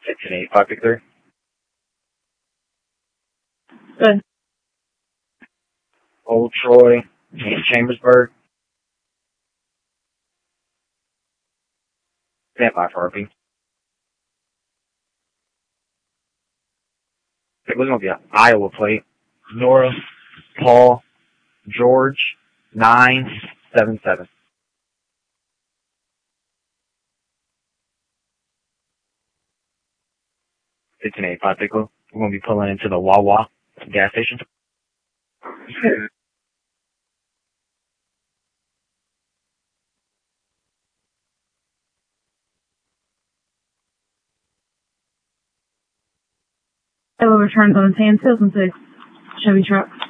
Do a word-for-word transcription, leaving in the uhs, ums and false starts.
fifteen eighty-five, pick three. Good. Old Troy and Chambersburg. Stand by for R P. It was going to be an Iowa plate. Nora, Paul, George, nine seven seven. fifteen eighty-five, Pickle. We're going to be pulling into the Wawa gas station. I will return on San Hilton six Chevy truck.